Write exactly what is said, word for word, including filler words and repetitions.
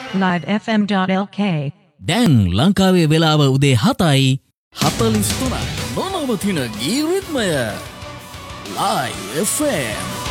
live f m dot l k දැන් ලංකාවේ වෙලාව උදේ හතයි හතළිස් තුනයි නොනවතින ගී රිද්මය live F M